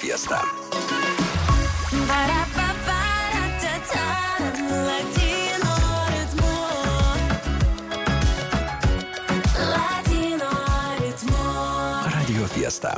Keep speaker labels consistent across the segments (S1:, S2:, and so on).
S1: Fiesta. Radio Fiesta.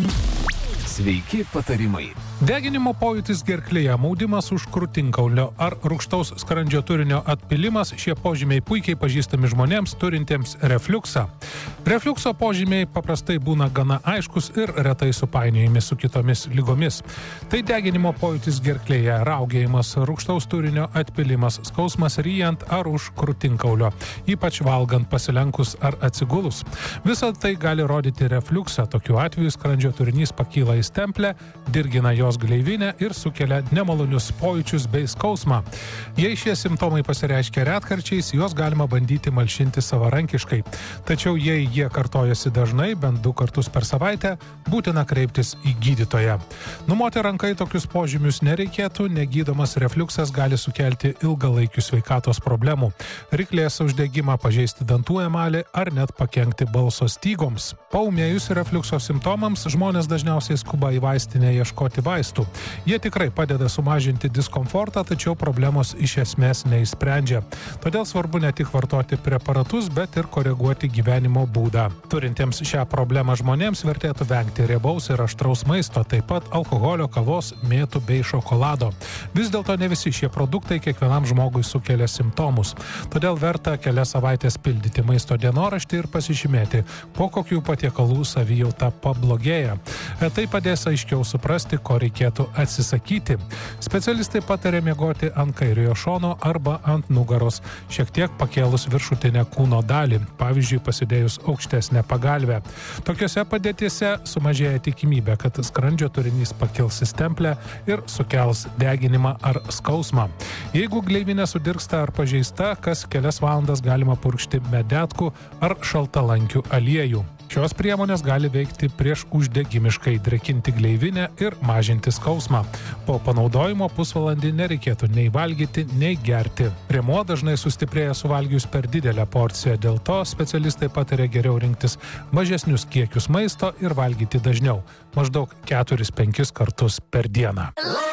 S1: Sveiki patarimai.
S2: Deginimo pojūtis gerklėje, maudimas už krūtinkaulio ar rūgštaus skrandžio turinio atpilimas – šie požymiai puikiai pažįstami žmonėms turintiems refliuksą. Refliukso požymiai paprastai būna gana aiškus ir retai supainiojami su kitomis ligomis. Tai deginimo pojūtis gerklėje, raugėjimas, rūgštaus turinio atpilimas, skausmas ryjant ar už krūtinkaulio, ypač valgant, pasilenkus ar atsigulus. Visa tai gali rodyti refliuksą, tokiu atveju skrandžio turinys pakyla į stemplę, dirgina jos gleivinę ir sukelia nemalonius pojūčius bei skausmą. Jei šie simptomai pasireiškia retkarčiais, juos galima bandyti malšinti savarankiškai. Tačiau jei jie kartojasi dažnai, bent 2 kartus per savaitę, būtina kreiptis į gydytoją. Numoti rankai tokius požymius nereikėtų, negydomas refliuksas gali sukelti ilgalaikių sveikatos problemų, ryklės uždegimą, pažeisti dantų emalį ar net pakenkti balso stygoms. Paūmėjus refliukso simptomams, žmonės dažniausiai skuba į vaistinę ieškoti vaistų. Jie tikrai padeda sumažinti diskomfortą, tačiau problemos iš esmės neišsprendžia. Todėl svarbu ne tik vartoti preparatus, bet ir koreguoti gyvenimo būdą. Turintiems šią problemą žmonėms vertėtų vengti riebaus ir aštraus maisto, taip pat alkoholio, kavos, mėtų bei šokolado. Vis dėlto ne visi šie produktai kiekvienam žmogui sukelia simptomus. Todėl verta kelias savaitės pildyti maisto dienoraštį ir pasižymėti, po kokių patiekalų savijauta pablogėja. Tai padės aiškiau suprasti, ko reikėtų atsisakyti. Specialistai patarė miegoti ant kairiojo šono arba ant nugaros, šiek tiek pakėlus viršutinę kūno dalį, pavyzdžiui, pasidėjus aukštesnę pagalvę. Tokiose padėtyse sumažėja tikimybė, kad skrandžio turinys pakils į stemplę ir sukels deginimą ar skausmą. Jeigu gleivinė sudirgsta ar pažeista, kas kelias valandas galima purkšti medetkų ar šaltalankių aliejų. Šios priemonės gali veikti prieš uždegimiškai, drekinti gleivinę ir mažinti skausmą. Po panaudojimo pusvalandį nereikėtų nei valgyti, nei gerti. Rėmuo dažnai sustiprėja suvalgius per didelę porciją, dėl to specialistai patarė geriau rinktis mažesnius kiekius maisto ir valgyti dažniau, maždaug 4-5 kartus per dieną.